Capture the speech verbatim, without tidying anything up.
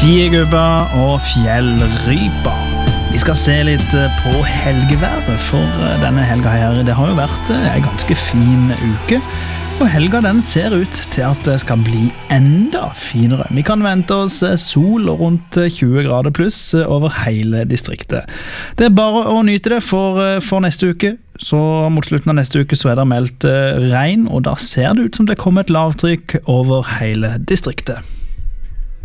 Tigergubba og fjellrypa. Vi skal se litt på helgeværet, for denne helga her, det har jo vært en ganske fin uke, og helga den ser ut til at det skal bli enda finere. Vi kan vente oss sol og rundt tjue grader pluss over hele distriktet. Det er bare å nyte det for, for neste uke. Så mot slutten av neste uke så er det meldt regn, og da ser det ut som det kommer et lavtrykk over hele distriktet.